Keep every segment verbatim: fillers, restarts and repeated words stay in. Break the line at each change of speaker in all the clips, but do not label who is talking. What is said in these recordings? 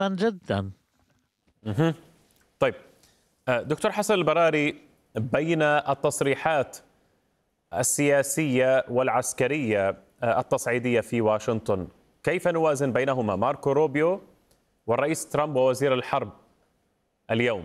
جدا.
مهم. طيب، آه، دكتور حسن البراري، بين التصريحات السياسية والعسكرية آه، التصعيدية في واشنطن، كيف نوازن بينهما؟ ماركو روبيو والرئيس ترامب ووزير الحرب اليوم.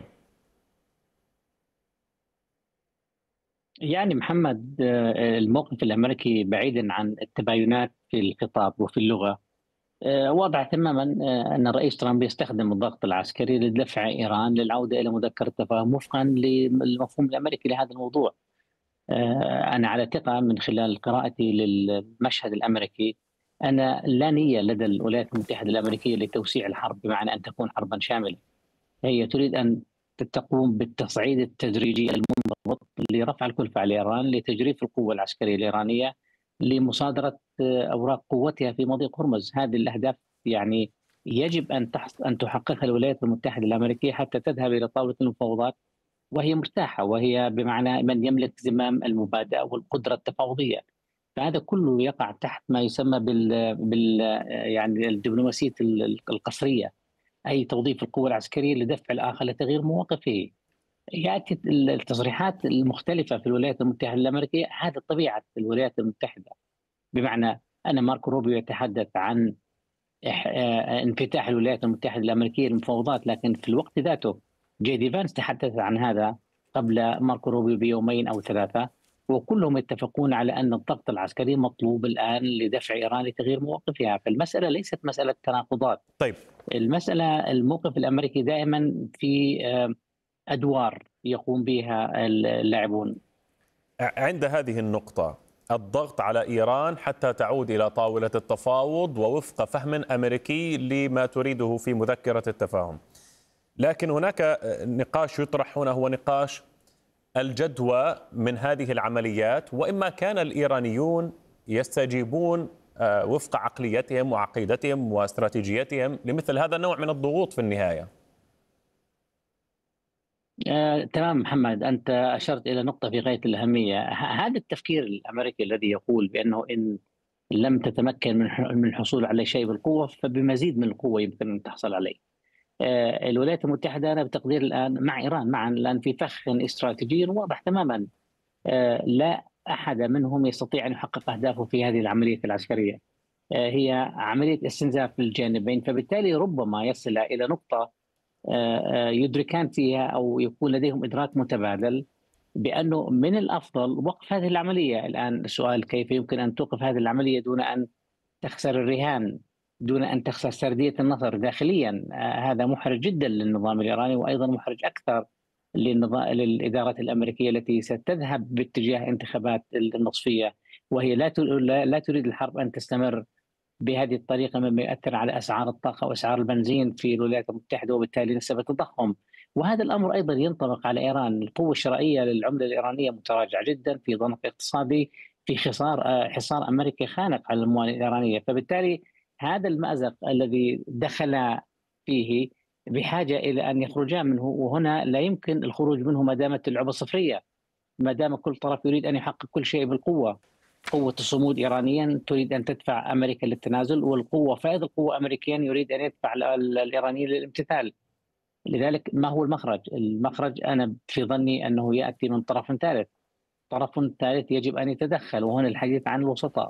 يعني محمد، آه، الموقف الأمريكي بعيدا عن التباينات في الخطاب وفي اللغة، آه، واضح تماما آه، أن الرئيس ترامب يستخدم الضغط العسكري لدفع إيران للعودة إلى مذكرة تفاهم وفقا للمفهوم الأمريكي لهذا الموضوع. آه، أنا على ثقة من خلال قراءتي للمشهد الأمريكي أن لا نية لدى الولايات المتحدة الأمريكية لتوسيع الحرب بمعنى أن تكون حربا شاملة. هي تريد أن تقوم بالتصعيد التدريجي المنضبط لرفع الكلفة على إيران، لتجريف القوة العسكرية الإيرانية، لمصادرة آه، أوراق قوتها في مضيق هرمز. هذه الأهداف يعني يجب أن تحص... أن تحققها الولايات المتحدة الأمريكية حتى تذهب إلى طاولة المفاوضات وهي مرتاحة، وهي بمعنى من يملك زمام المبادئ والقدرة التفاوضية. فهذا كله يقع تحت ما يسمى بال, بال... يعني الدبلوماسية القصرية، أي توظيف القوة العسكرية لدفع الآخر لتغيير مواقفه. يأتي التصريحات المختلفة في الولايات المتحدة الأمريكية، هذا طبيعة الولايات المتحدة. بمعنى أن ماركو روبيو يتحدث عن انفتاح الولايات المتحدة الأمريكية للمفاوضات، لكن في الوقت ذاته جي دي فانس تحدث عن هذا قبل ماركو روبيو بيومين أو ثلاثة، وكلهم يتفقون على أن الضغط العسكري مطلوب الآن لدفع إيران لتغيير مواقفها. فالمسألة ليست مسألة تناقضات.
طيب،
المسألة الموقف الأمريكي دائما في أدوار يقوم بها اللاعبون.
عند هذه النقطة، الضغط على إيران حتى تعود إلى طاولة التفاوض ووفق فهم أمريكي لما تريده في مذكرة التفاهم. لكن هناك نقاش يطرح هنا، هو نقاش الجدوى من هذه العمليات، وإما كان الإيرانيون يستجيبون وفق عقليتهم وعقيدتهم واستراتيجيتهم لمثل هذا النوع من الضغوط في النهاية.
آه، تمام محمد، أنت أشرت إلى نقطة في غاية الأهمية. هذا التفكير الأمريكي الذي يقول بأنه إن لم تتمكن من من الحصول على شيء بالقوة فبمزيد من القوة يمكن أن تحصل عليه. آه، الولايات المتحدة أنا بتقدير الآن مع إيران معا الآن في فخ استراتيجي واضح تماما. آه، لا أحد منهم يستطيع أن يحقق أهدافه في هذه العملية العسكرية. آه، هي عملية استنزاف للجانبين، فبالتالي ربما يصل إلى نقطة يدركان فيها أو يكون لديهم إدراك متبادل بأنه من الأفضل وقف هذه العملية. الآن السؤال كيف يمكن أن توقف هذه العملية دون أن تخسر الرهان، دون أن تخسر سردية النصر داخليا. هذا محرج جدا للنظام الإيراني، وأيضا محرج أكثر للإدارة الأمريكية التي ستذهب باتجاه انتخابات النصفية، وهي لا لا تريد الحرب أن تستمر بهذه الطريقة، مما يؤثر على أسعار الطاقة وأسعار البنزين في الولايات المتحدة وبالتالي نسبة التضخم. وهذا الأمر أيضا ينطبق على إيران. القوة الشرائية للعملة الإيرانية متراجعة جدا، في ضنك اقتصادي، في خسار حصار أمريكي خانق على الأموال الإيرانية. فبالتالي هذا المأزق الذي دخل فيه بحاجة إلى أن يخرجا منه، وهنا لا يمكن الخروج منه ما دامت اللعبة صفرية، ما دام كل طرف يريد أن يحقق كل شيء بالقوة. قوة الصمود إيرانيا تريد أن تدفع أمريكا للتنازل، والقوة فائض القوة أمريكيا يريد أن يدفع الإيرانيين للامتثال. لذلك ما هو المخرج؟ المخرج أنا في ظني أنه يأتي من طرف ثالث. طرف ثالث يجب أن يتدخل، وهنا الحديث عن الوسطاء.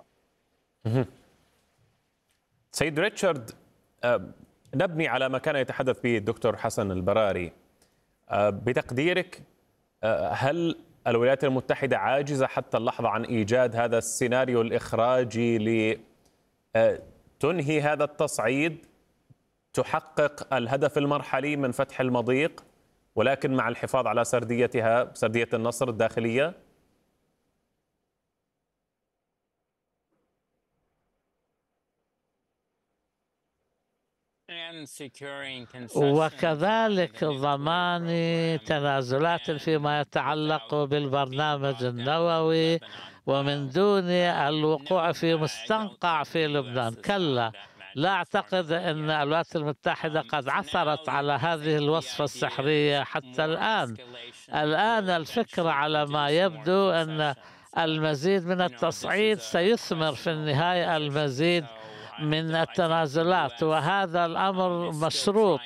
سيد ريتشارد، نبني على ما كان يتحدث به الدكتور حسن البراري. بتقديرك، هل الولايات المتحدة عاجزة حتى اللحظة عن إيجاد هذا السيناريو الإخراجي لتنهي هذا التصعيد، تحقق الهدف المرحلي من فتح المضيق، ولكن مع الحفاظ على سرديتها، سردية النصر الداخلية؟
وكذلك ضمان تنازلات فيما يتعلق بالبرنامج النووي، ومن دون الوقوع في مستنقع في لبنان. كلا، لا أعتقد أن الولايات المتحدة قد عثرت على هذه الوصفة السحرية حتى الآن. الآن الفكرة على ما يبدو أن المزيد من التصعيد سيثمر في النهاية المزيد من التنازلات، وهذا الأمر مشروط